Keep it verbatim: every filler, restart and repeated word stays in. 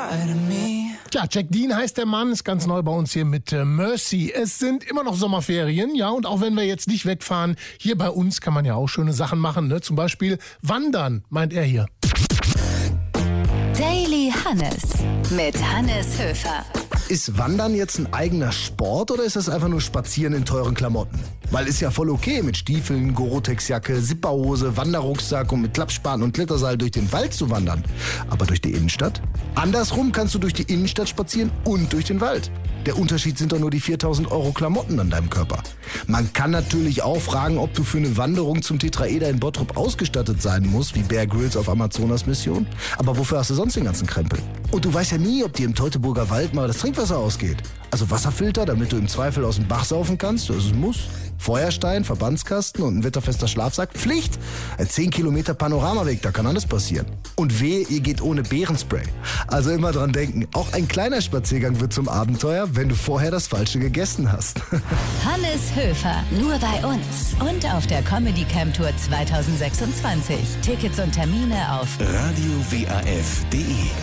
Tja, Jack Dean heißt der Mann, ist ganz neu bei uns hier mit äh, Mercy. Es sind immer noch Sommerferien, ja, und auch wenn wir jetzt nicht wegfahren, hier bei uns kann man ja auch schöne Sachen machen, ne? Zum Beispiel wandern, meint er hier. Daily Hannes mit Hannes Höfer. Ist Wandern jetzt ein eigener Sport oder ist das einfach nur Spazieren in teuren Klamotten? Weil ist ja voll okay, mit Stiefeln, Gore-Tex-Jacke, Zipperhose, Wanderrucksack und mit Klappspaten und Kletterseil durch den Wald zu wandern. Aber durch die Innenstadt? Andersrum kannst du durch die Innenstadt spazieren und durch den Wald. Der Unterschied sind doch nur die viertausend Euro Klamotten an deinem Körper. Man kann natürlich auch fragen, ob du für eine Wanderung zum Tetraeder in Bottrop ausgestattet sein musst, wie Bear Grylls auf Amazonas-Mission. Aber wofür hast du sonst den ganzen Krempel? Und du weißt ja nie, ob dir im Teutoburger Wald mal das Trinkwasser ausgeht. Also Wasserfilter, damit du im Zweifel aus dem Bach saufen kannst, das ist ein Muss. Feuerstein, Verbandskasten und ein wetterfester Schlafsack, Pflicht. Ein zehn Kilometer Panoramaweg, da kann alles passieren. Und wehe, ihr geht ohne Bärenspray. Also immer dran denken, auch ein kleiner Spaziergang wird zum Abenteuer, wenn du vorher das Falsche gegessen hast. Hannes Höfer, nur bei uns und auf der Comedy Camp Tour zwanzig sechsundzwanzig. Tickets und Termine auf radio w a f punkt d e.